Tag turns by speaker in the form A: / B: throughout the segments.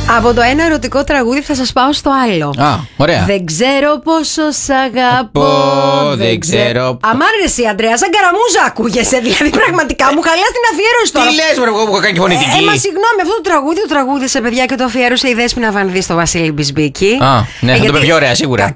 A: Από το ένα ερωτικό τραγούδι θα σας πάω στο άλλο.
B: Ωραία.
A: Δεν ξέρω πόσο σ' αγαπώ.
B: Δεν ξέρω.
A: Αμάρ εσύ, Αντρέα, σαν καραμούζα ακούγεσαι. Δηλαδή, πραγματικά μου χαλάς την αφιέρωση τώρα.
B: Τι λες, βρε, εγώ που έχω κάνει και φωνητική.
A: Μα συγγνώμη, αυτό το τραγούδισε, παιδιά, και το αφιέρωσε η Δέσποινα Βανδύ στο Βασίλη Μπισμπίκη.
B: Ναι, θα το πει πιο ωραία, σίγουρα.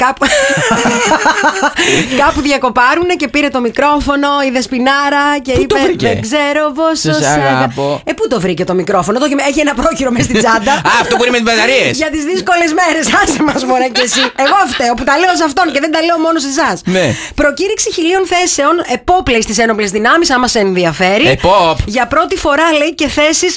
A: Κάπου διακοπάρουνε και πήρε το μικρόφωνο η Δεσποινάρα και είπε: Δεν ξέρω πόσο σ' αγαπώ. Πού το βρήκε το μικρόφωνο, έχει ένα πρόχειρο μες στην τσάντα.
B: Αυτό που είναι με τις μπαταρίες.
A: Για τις δύσκολες μέρες, άσε μας μωρέ κι εσύ. Εγώ φταίω που τα λέω σε αυτόν και δεν τα λέω μόνο σε εσάς.
B: Ναι.
A: Προκήρυξη 1000 θέσεων ΕΠΟΠ, λέει, στις ένοπλες δυνάμεις, άμα σε ενδιαφέρει.
B: ΕΠΟΠ.
A: Για πρώτη φορά, λέει, και θέσεις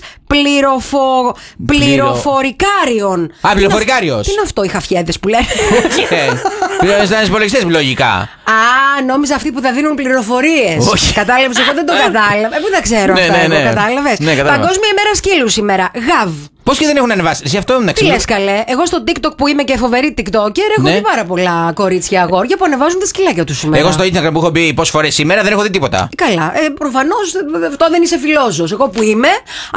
A: πληροφορικάριων.
B: Πληροφορικάριος.
A: Τι είναι αυτό, οι χαφιέδες που λένε?
B: Πληροφορικάριος υπολογιστές, λογικά.
A: Νόμιζα αυτοί που θα δίνουν πληροφορίες.
B: Όχι.
A: Κατάλαβες, εγώ δεν το κατάλαβα. Πού τα ξέρω αυτά, εγώ, κατάλαβες. Παγκόσμια ημέρα σκύλου σήμερα. ΓΑΒ.
B: Πώς και δεν έχουν ανεβάσει, εσύ αυτό να
A: ξέρεις. Τι λες, καλέ? Εγώ στο TikTok που είμαι και φοβερή TikToker έχω δει πάρα πολλά κορίτσια αγόρια που ανεβάζουν τα σκυλάκια τους σήμερα.
B: Εγώ στο Instagram που έχω μπει πόσες φορές σήμερα δεν έχω δει τίποτα.
A: Καλά. Προφανώς αυτό δεν είσαι φιλόζωος. Εγώ που είμαι,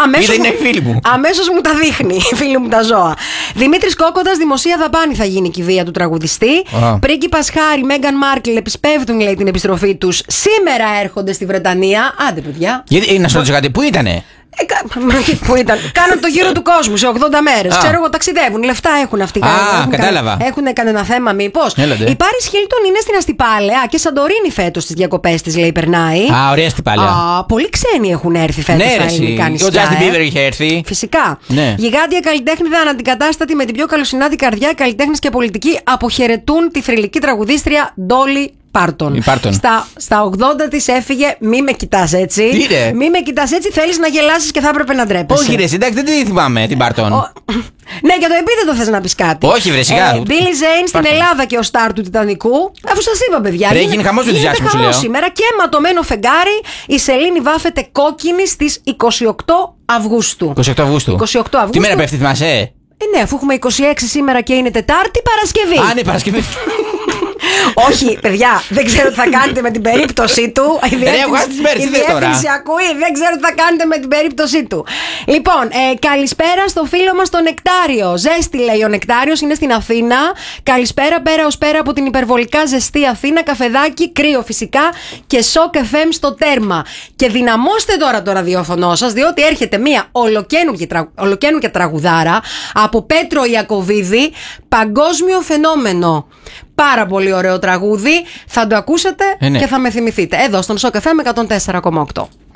A: αμέσως μου τα δείχνει. Οι φίλοι μου τα ζώα. Δημήτρης Κόκοτας, δημοσία δαπάνη θα γίνει η κηδεία του τραγουδιστή. Πρίγκιπας Χάρη, Μέγαν Μάρκλ επισπεύδουν, λέει, την επιστροφή τους. Σήμερα έρχονται στη Βρετανία. Άντε, παιδιά.
B: Γιατί να σου ρωτήσω κάτι, πού ήτανε?
A: Πού ήταν? Κάνουν το γύρο του κόσμου σε 80 μέρες. Ξέρω εγώ, ταξιδεύουν, λεφτά έχουν αυτοί.
B: Κατάλαβα.
A: Έχουν κανένα θέμα, μήπως? Η Πάρις Χίλτον είναι στην Αστυπάλαια και Σαντορίνη φέτος στις διακοπές της, λέει, περνάει.
B: Ωραία Αστυπάλαια.
A: Πολλοί ξένοι έχουν έρθει φέτος στα ελληνικά νησιά.
B: Ο Justin Bieber είχε έρθει.
A: Φυσικά. Γιγάντια καλλιτέχνηδα αναντικατάστατη με την πιο καλοσυνάτη καρδιά, καλλιτέχνες και πολιτικοί αποχαιρετούν τη θρυλική τραγουδίστρια Ντόλι Πάρτον. Στα 80 της έφυγε. Μη με κοιτάς έτσι. Μη με κοιτάς έτσι. Θέλεις να γελάσεις και θα έπρεπε να ντρέπεσαι.
B: Όχι, ρε, εντάξει, δεν τη θυμάμαι την Πάρτον.
A: Ναι, για το επίθετο θες να πεις κάτι?
B: Όχι, βρε, σιγά.
A: Billy Zane στην Ελλάδα και ο στάρ του Τιτανικού. Αφού σας είπα, παιδιά.
B: Έγινε χαμός με τη διάσημη, σου λέω.
A: Σήμερα και ματωμένο φεγγάρι. Η σελήνη βάφεται κόκκινη στις 28 Αυγούστου.
B: 28 Αυγούστου. Τι μέρα πέφτει, θυμάσαι?
A: Ναι, αφού έχουμε 26 σήμερα και είναι Τετάρτη, Παρασκευή.
B: Ναι, Παρασκευή.
A: Όχι, παιδιά, δεν ξέρω τι θα κάνετε με την περίπτωση του. Η διεύθυνση ακούει, δεν ξέρω τι θα κάνετε με την περίπτωση του. Λοιπόν, καλησπέρα στο φίλο μας τον Νεκτάριο. Ζέστη, λέει ο Νεκτάριος, είναι στην Αθήνα. Καλησπέρα, πέρα ως πέρα από την υπερβολικά ζεστή Αθήνα. Καφεδάκι, κρύο φυσικά και Σοκ FM στο τέρμα. Και δυναμώστε τώρα το ραδιόφωνο σας, διότι έρχεται μια ολοκαίνουργια τραγουδάρα από Πέτρο Ιακωβίδη, παγκόσμιο φαινόμενο. Πάρα πολύ ωραίο τραγούδι. Θα το ακούσετε και θα με θυμηθείτε. Εδώ στον Σοκ FM 104,8.